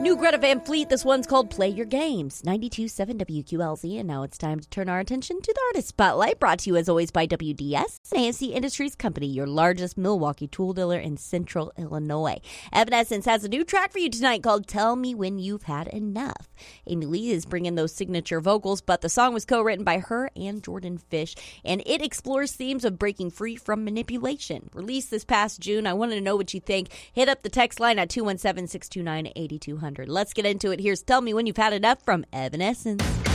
New Greta Van Fleet, this one's called Play Your Games, 92.7 WQLZ, and now it's time to turn our attention to the Artist Spotlight, brought to you as always by WDS, AMC Industries Company, your largest Milwaukee tool dealer in Central Illinois. Evanescence has a new track for you tonight called Tell Me When You've Had Enough. Amy Lee is bringing those signature vocals, but the song was co-written by her and Jordan Fish, and it explores themes of breaking free from manipulation. Released this past June, I wanted to know what you think. Hit up the text line at 217-629-8200. Let's get into it. Here's Tell Me When You've Had Enough from Evanescence.